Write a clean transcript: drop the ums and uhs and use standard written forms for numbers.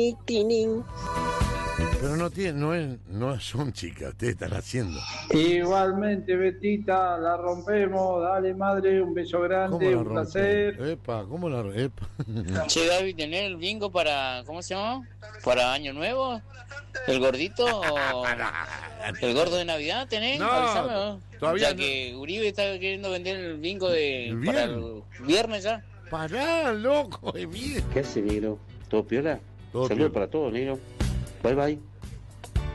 Tinín. Pero no son chicas, ustedes están haciendo. Igualmente, Betita, la rompemos. Dale, madre, un beso grande, un placer. Epa, ¿cómo la epa? Che, David, ¿tenés el bingo para, ¿cómo se llama? ¿Para Año Nuevo? ¿El gordito o el gordo de Navidad tenés? No, Avísame, ¿no? todavía ya no. que Uribe está queriendo vender el bingo ¿El para viernes? el viernes ya. Pará, loco, es bien. ¿Qué hace, negro? ¿Todo piola? Todo Saludos piola. para todos, negro. Bye, bye.